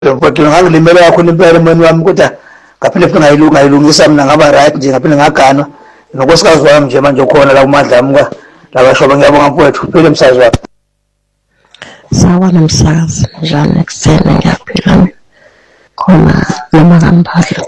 Kodwa ngangilimela kakhulu impela emoyeni wami kodwa ngaphinde futhi ngayilungisa mina ngaba right nje ngaphinde ngaganwa nokosikazi wami nje manje ukhona la kuMandla amuka labashoba ngiyabonga mfowethu phela umsazi wami. Sawubona msakazi, njani ekuseni ngiyaphila khona noma kamphahla.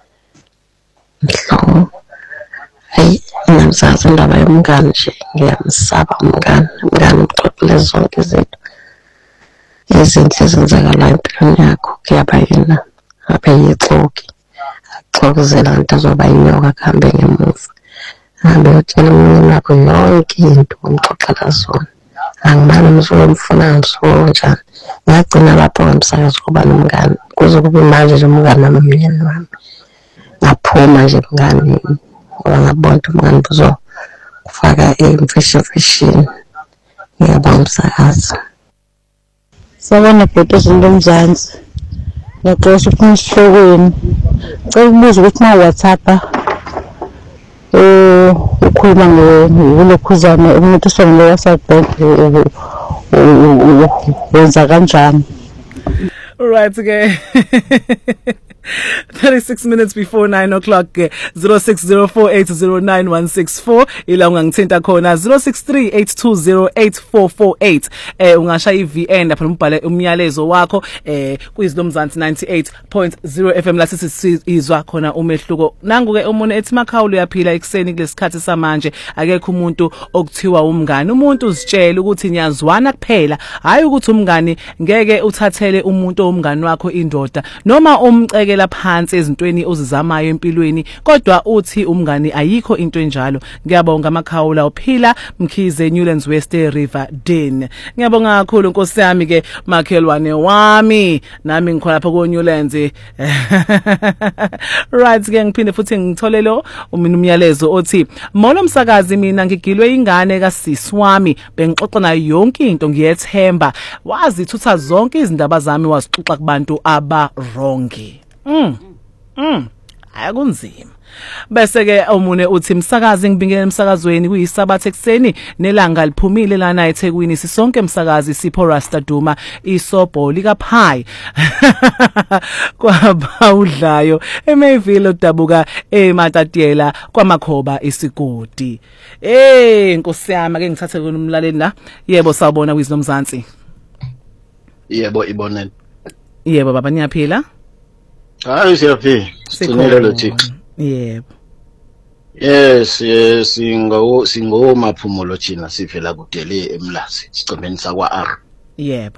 Mhlo hayi namsazi indaba yomngane nje ngiyamsaba umngane uxoxele zonke izinto ezinhle ezenzakalayo empilweni yakho kuyaba yena abe yixoki axokozela into azoba inyoka kuhambe ngemuva ahambe yotshela umyeni wakho yonke into omxoxela zona. Angimane mfuna njani ngagcina lapho ngemsakazi kuba nomngane kuze kube manje nje umngane nami umyeni wami ngaphuma nje mngane ngoba ngabona umngane buzo kufaka imfishini ngiyabonga umsakazi. Sawubona bhuti Ntomzansi, ngiyaqoqa ukuphuma esihlokweni ngicela ukubuza ukuthi ma WhatsApp ukhuluma ngokulokhuzana umuntu usongele WhatsApp wenza kanjani? Right, okay. 36 minutes before 9 o'clock, 0604809164. Ila ungangithinta khona 0638208448. Ungashaya iVN lapha umbhale umyalezo wakho kuyiZilo Mzansi 98.0 FM la sisizwa khona umehluko. Nangu ke umuntu ethi Makhawula uyaphila ekseni kulesikhathi samanje akekho umuntu okuthiwa umngane. Umuntu uzitshela ukuthi niyazwana kuphela, hayi ukuthi umngane ngeke uthathele umuntu omngane wakho indoda noma umceke la phansi ezintweni ozizamayo empilweni kodwa uthi umngani ayikho into enjalo. Ngiyabonga Makhawula uphila Mkhize Newlands West River Den. Ngiyabonga kakhulu Nkosi yami ke makhelwane wami nami ngikhona lapha ku Newlands. Right ke ngiphinde futhi ngitholelo umyalezo othi molo msakazi mina ngigilwe ingane kasisi wami bengixoxa nayo yonke into ngiyethemba wazithutha zonke izindaba zami wazixoxa kubantu abarongi. Akunzima. Bese ke omune uthi msakazi ngibingele emsakazweni kuyisabathe ekseni nelanga liphumile lana eThekwini sisonke emsakazi Sipho Rasta Duma isobho lika Pai kwaba udlayo eMayville odabuka eMatatiyela kwamakhoba isigodi. Nkosi yami ake ngithathe umlaleli la. Yebo sawubona kuyiZilo Mzansi. Yebo ibonene. Yebo baba niyaphila? Hayi siyaphila. Sigcinele lo Thixo. Yebo. Yes, singo maphumulo thina sivela kudele eMlazi sicembeni sakwa R. Yebo.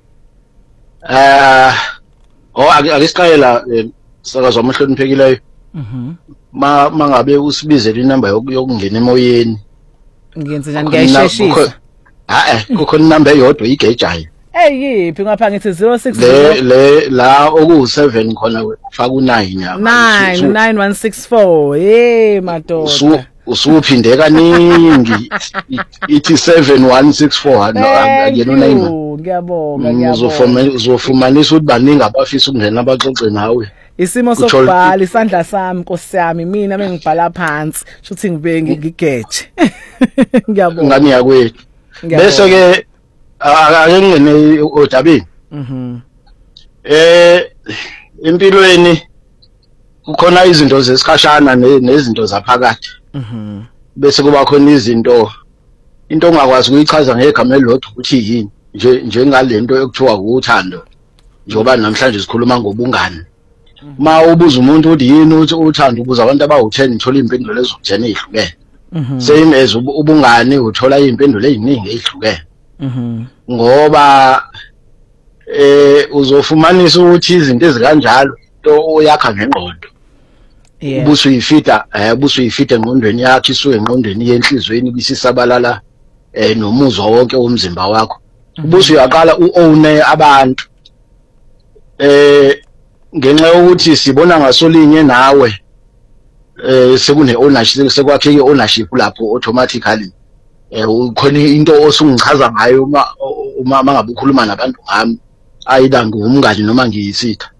Akesiqayela sakazwa amahloniphekileyo. Mangabe usibizele inamba yokungena emoyeni. Ngiyenze njani ngiyayisheshisa? Kukho inamba eyodwa igejayo. Yiphi ngapha ngithi 060 la oku7 khona faka u9 9164 madoda usuphinde kaningi ithi 7164 no akuyena u9 ngiyabonga uzofumanisa ukuthi baningi abafisa ukungena abaxoxe nawe isimo sokubhala isandla sami Nkosi yami mina mengibhala phansi shuthi ngibe ngigeje ngiyabonga ngani yakwethu bese ke akengene odabeni empilweni kukhona izinto zesikhashana nezinto zaphakathi bese kuba khona izinto into ongakwazi ukuyichaza ngegama elilodwa ukuthi yini njengalento ekuthiwa uthando njengoba namhlanje sikhuluma ngobungani ma ubuza umuntu ukuthi yini uthi uthando ubuza abantu abawu10 uthola impendulo ezo10 ezihlukene same as ubungani uthola impendulo eziningi ezihlukene ngoba uzofumanisa ukuthi izinto ezikanjalo to uyakha ngengqondo ubusuyifida engqondweni yakhe isuke engqondweni yenhlizweni bisisabalala nomuzwa wonke womzimba wakho ubusuyaqala uowne abantu ngenxa yokuthi sibona ngasolinye nawe sekune ownership sekwakheke ownership lapho automatically ukhona into osungichaza ngayo uma ngabe ukhuluma nabantu ngami ayida ngumngane noma ngiyisitha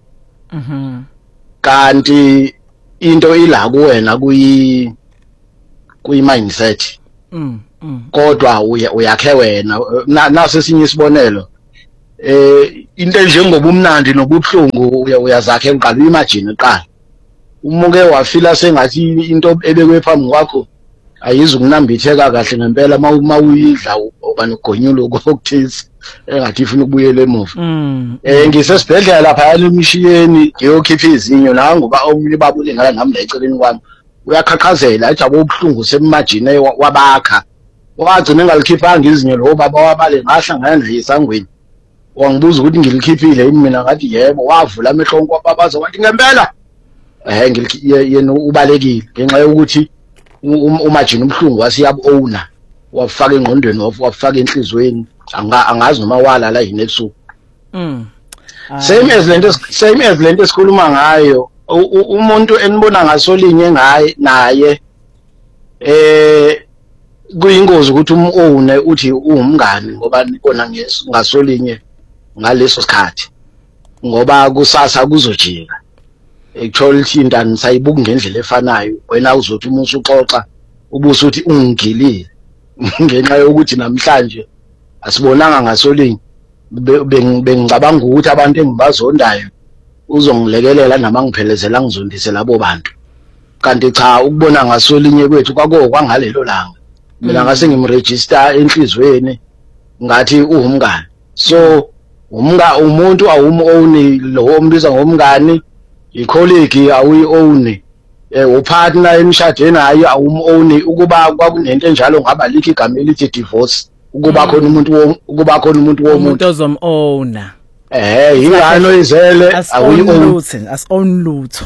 kanti into ila kuwena kuyi mindset kodwa uyakhe wena naso esinye isibonelo into enjengoba umnandi nobuhlungu uyazakhe emqala imagine eqala umuke wafila sengathi into ebekwe phambi kwakho ayizukunambitheka kahle ngempela mawuyidla okanye ugonyulo kokuthize engathi ifuna ukubuyela emuva ngisesibhedlela lapha emishiyeni ngiyokhipha izinyo la ngoba omunye babulingana nami la eceleni kwami uyaqhaqhazela athi abobuhlungu semagine wabakha wagcina engalikhipha izinyo lo baba wabale ngahlangana naye esangweni wangibuza ukuthi ngilikhiphile yini mina ngathi yebo wavula amehlo onke wababaza wathi ngempela yena ubalekile ngenxa yokuthi umagine umhlungu wasiyabona wafaka engqondweni wafaka enhlizweni angazi noma walala yini ebusuku same as lento esikhuluma ngayo umuntu enibona ngasolinye naye kuyingozi ukuthi umowune uthi ungumngani ngoba nibona ngasolinye ngaleso sikhathi ngoba kusasa kuzojika actually intani sayibuka ngendlela efanayo wena uzothi umuntu uxoxa ubuso uthi ungigilile ngenxa yokuthi namhlanje asibonanga ngasolinye bengicabanga ukuthi abantu engibazondayo uzongilekelela nama ngiphelezela ngizondise labo bantu kanti cha ukubona ngasolinye kwethu kwakuwangalelo langa mina ngase ngimregister enhlizweni ngathi uhumngani so umuntu awumu-own lo ombiza ngomngani icolleague awuyi-own upartner emshadweni hayi awumu-own ukuba kwakunento enjalo ngaba likho igama elithi divorce ukuba khona umuntu womuntu ozom-owna ingane oyizele as-own lutho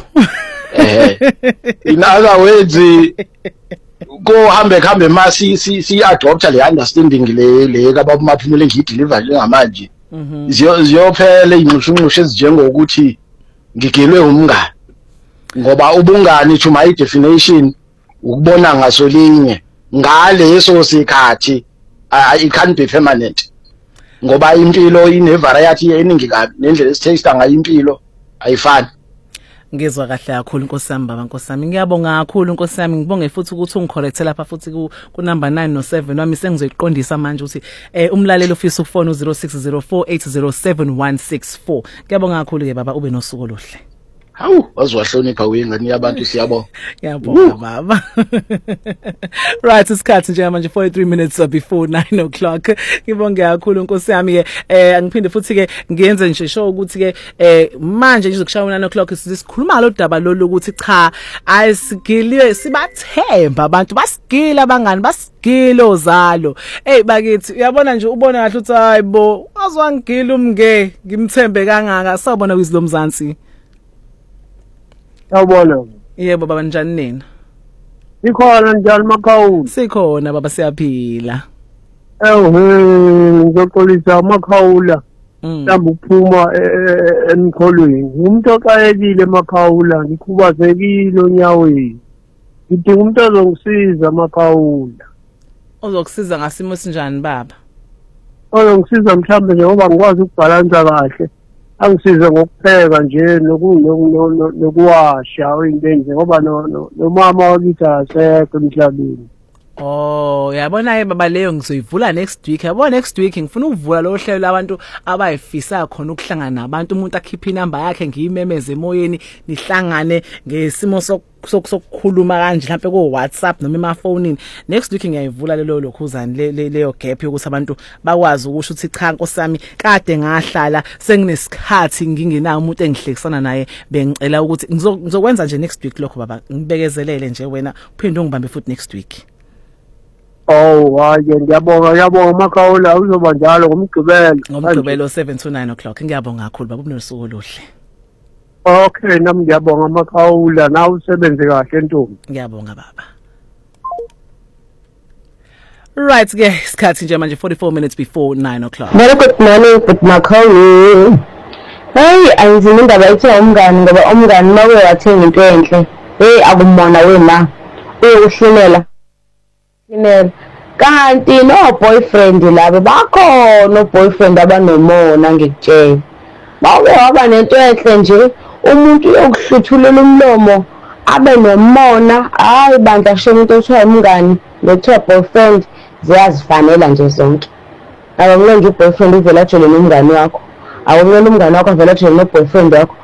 in other words go hambe ma si-adopta le understanding le kababumaphumule ngiyideliver njengamanje ziyophela iy'nxushunxushu ezinjengokuthi ngigilwe umngani ngoba ubungani to my definition ukubona ngasolinye ngaleso sikhathi it can't be permanent ngoba impilo ine-variety eningi kabi nendlela esithesta ngayo impilo ayifani. Ngizwa kahle kakhulu Nkosi yami baba Nkosi yami ngiyabonga kakhulu Nkosi yami ngibonge futhi ukuthi ungicorrecte lapha futhi ku number 9 no 7 wami sengizoyiqondisa manje ukuthi umlaleli ofisa ukufona u0604807164 ngiyabonga kakhulu ke baba ube nosuku oluhle. Hawu waziwahlonipha wengane yabantu siyabonga. Ngiyabonga baba. Right isikhathi nje manje 43 minutes before 9 o'clock. Ngibonge kakhulu Nkosi yami ke angiphinde futhi ke ngiyenze nje show ukuthi ke manje nje uzokushaya 9 o'clock sikhuluma lo daba lolu ukuthi cha ayisigiliwe sibathemba abantu basigila abangani basigilo zalo. Bakithi uyabona nje ubona kahle ukuthi hayibo azwangigila umnge ngimthembe kangaka sawubona kwizilomzansi. Yabona. Yebo baba njani nina? Sikhona njani Makhawula? Sikhona baba siyaphila. Ngizoxolisa Makhawula. Mhlawumbe uphuma emkholweni. Umuntu oqayekile Makhawula, ngikhubazekile onyaweni. Ngidinga umuntu ozongisiza Makhawula. Ozokusiza ngasimo esinjani baba? Ozongisiza mhlawumbe nje ngoba ngikwazi ukubhalansa kahle. Angisize ngokupheka nje nokuwasha into enje ngoba nomama wakithi asekho emhlabeni. Oh yabona baba leyo ngizoyivula next week. Yabona next week ngifuna ukuvula lo hlelo labantu abayifisa khona ukuhlangana nabantu umuntu akhipha inamba yakhe ngiyimemeze emoyeni nihlangane ngesimo sokukhuluma kanje mhlawumbe ko WhatsApp noma emafonini. Next week ngiyayivula lelo lokhuzani leyo gap yokuthi abantu bakwazi ukusho ukuthi cha Nkosi yami kade ngahlala senginesikhathi ngingenayo umuntu engihlekisana naye bengicela ukuthi ngizokwenza nje next week lokho baba ngibekezelele nje wena uphinde ungibambe futhi next week. Oh hayi ngiyabonga Makhawula uzoba njalo ngomgqibelo 7 to 9 o'clock ngiyabonga kakhulu baba unosuku oluhle. Okay nami ngiyabonga Makhawula nawe usebenze kahle ntombi. Ngiyabonga baba. Right ke isikhathi nje manje 44 minutes before 9 o'clock. Very good morning but Makhawula. Hey ayizini indaba ethi umngani ngoba umngani mawe wathenga into enhle. Hey akumbona wena. Uyuhlilela. Kanti no boyfriend laba bakho no boyfriend abanomona ngikutshela. Bawe waba nento enhle nje umuntu uyokuhluthulela umlomo abe nomona hayi bandla kusho umuntu othiwa umngani nothiwa boyfriend ziyazifanela nje zonke. Aba manje boyfriend uvela ajole nomngani wakho awumele umngane wakho avele athi no-boyfriend wakho